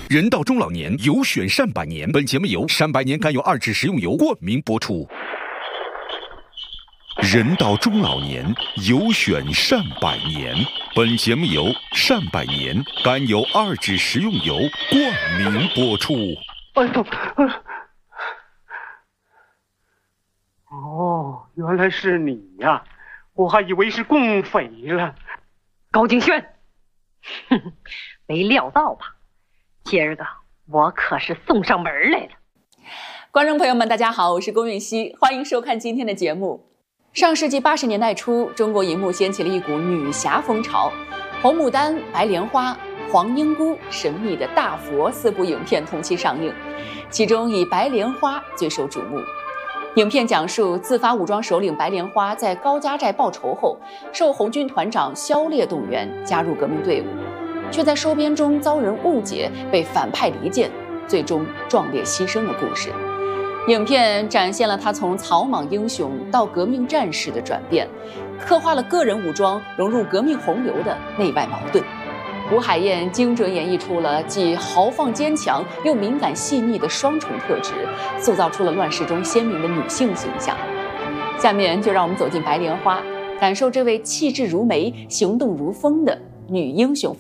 人到中老年，有选善百年。本节目由善百年甘油2脂食用油冠名播出。人到中老年，有选善百年。本节目由善百年甘油2脂食用油冠名播出。 哎呦！哦，原来是你呀！我还以为是共匪了。 高敬轩，没料到吧？今儿个我可是送上门来了。 观众朋友们，大家好，我是龚允熙，欢迎收看今天的节目。上世纪80年代初，中国荧幕掀起了一股女侠风潮，红牡丹、白莲花、黄莺姑、神秘的大佛4部影片同期上映，其中以白莲花最受瞩目。影片讲述自发武装首领白莲花在高家寨报仇后，受红军团长萧烈动员加入革命队伍，却在收编中遭人误解，被反派离间，最终壮烈牺牲的故事。影片展现了他从草莽英雄到革命战士的转变，刻画了个人武装融入革命洪流的内外矛盾。吴海燕精准演绎出了既豪放坚强又敏感细腻的双重特质，塑造出了乱世中鲜明的女性形象。下面就让我们走进白莲花，感受这位气质如梅、行动如风的女英雄风。